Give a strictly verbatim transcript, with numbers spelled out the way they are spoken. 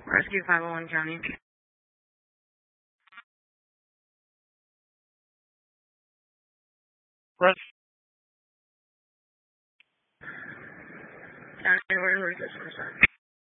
Rescue five oh one County. Res- County, where is this person?